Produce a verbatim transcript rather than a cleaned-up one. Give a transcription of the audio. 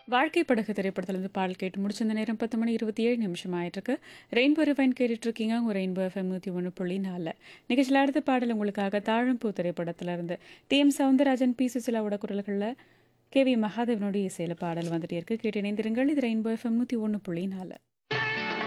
வாழ்க்கை படகு திரைப்படத்திலிருந்து பாடல் கேட்டு முடிச்ச இந்த நேரம் பத்து மணி இருபத்தி ஏழு நிமிஷம் ஆயிட்டு இருக்கு. ரெயின்போ ரிவைன் கேட்டுட்டு இருக்கீங்க. உங்க ரெயின்போ எஃப்எம் நூற்றி ஒன்று புள்ளி நாலு. நிகழ்ச்சியில் அடுத்த பாடல் உங்களுக்காக தாழம்பூ திரைப்படத்திலிருந்து டி எம் சவுந்தரராஜன் பி சுசிலாவோட குரல்களில் கே வி மகாதேவனுடைய இசையில பாடல் வந்துட்டே இருக்கு. கேட்டு இணைந்திருங்கள். இது ரெயின்போ எஃப்எம் நூற்றி ஒன்று புள்ளி நாலு.